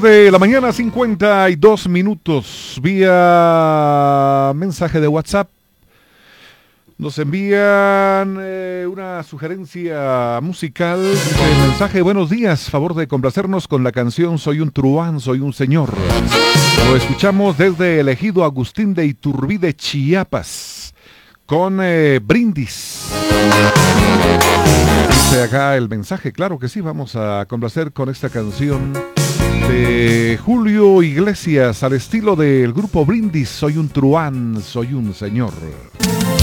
de la mañana, 52 minutos, vía mensaje de WhatsApp. Nos envían una sugerencia musical. Dice el mensaje: buenos días, favor de complacernos con la canción Soy un truán, soy un señor. Lo escuchamos desde el ejido Agustín de Iturbide, Chiapas, con Brindis. Dice acá el mensaje, claro que sí, vamos a complacer con esta canción de Julio Iglesias, al estilo del grupo Brindis, Soy un truán, soy un señor.